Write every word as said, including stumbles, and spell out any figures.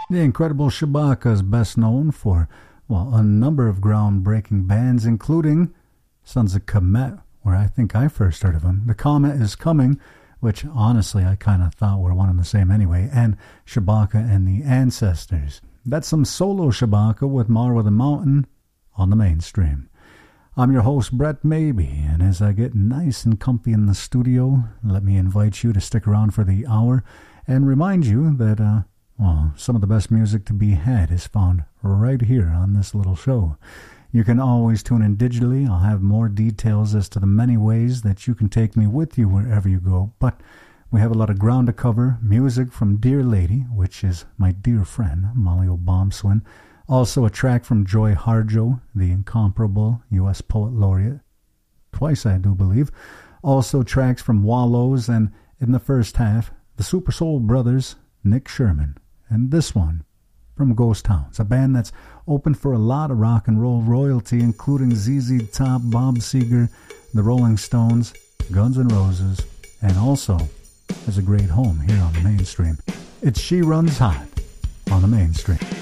The Incredible Shabaka is best known for, well, a number of groundbreaking bands, including Sons of Kemet, where I think I first heard of them. The Comet is Coming, which honestly I kind of thought were one and the same anyway, and Shabaka and the Ancestors. That's some solo Shabaka with Marwa the Mountain on the Mainstream. I'm your host, Brett Maybe, and as I get nice and comfy in the studio, let me invite you to stick around for the hour and remind you that, uh, well, some of the best music to be had is found right here on this little show. You can always tune in digitally. I'll have more details as to the many ways that you can take me with you wherever you go, but we have a lot of ground to cover. Music from Dear Lady, which is my dear friend, Molly O'Bombswin. Also a track from Joy Harjo, the incomparable U S Poet Laureate. Twice, I do believe. Also tracks from Wallows, and in the first half, the Super Soul Brothers, Nick Sherman. And this one from Ghost Towns, a band that's open for a lot of rock and roll royalty, including Z Z Top, Bob Seger, the Rolling Stones, Guns N' Roses, and also has a great home here on the Mainstream. It's She Runs Hot on the Mainstream.